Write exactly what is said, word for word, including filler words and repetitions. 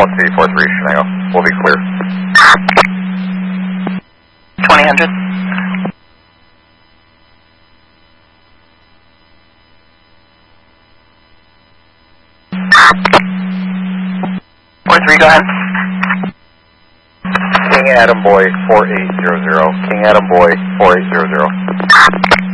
one three four three, Chenango. We'll be clear. twenty hundred. four three, go ahead. King Adam Boy four eight zero zero. King Adam Boy four eight zero zero.